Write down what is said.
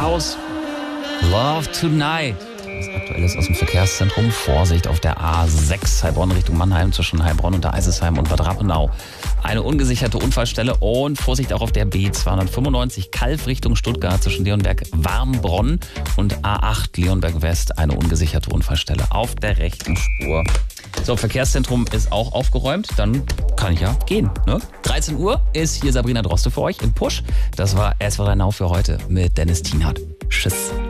House. Love Tonight. Das Aktuelles aus dem Verkehrszentrum. Vorsicht auf der A6 Heilbronn Richtung Mannheim zwischen Heilbronn und der Eisesheim und Bad Rappenau. Eine ungesicherte Unfallstelle und Vorsicht auch auf der B295 Kalf Richtung Stuttgart zwischen Leonberg-Warmbronn und A8 Leonberg West. Eine ungesicherte Unfallstelle auf der rechten Spur. So, Verkehrszentrum ist auch aufgeräumt. Dann kann ich ja gehen. Ne? 13 Uhr ist hier Sabrina Droste für euch im Push. Das war SWR Now für heute mit Dennis Tienhardt. Tschüss.